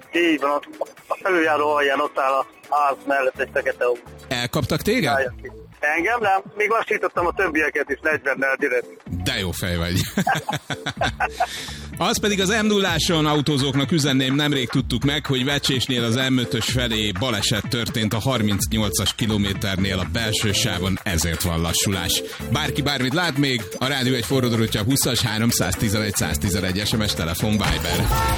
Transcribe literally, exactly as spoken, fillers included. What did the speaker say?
Így van, a felüljáró alján ott áll a ház mellett egy fekete autó. Elkaptak téged? Engem nem, még lassítottam a többieket is negyvennel direkt. De jó fej vagy. Az pedig az em nulláson autózóknak üzenném, nemrég tudtuk meg, hogy Vecsésnél az em ötös felé baleset történt a harmincnyolcas kilométernél a belső sávon, ezért van lassulás. Bárki bármit lát még, a rádió egy forradórottya húszas háromszáztizenegy száztizenegy es em es telefon Viber.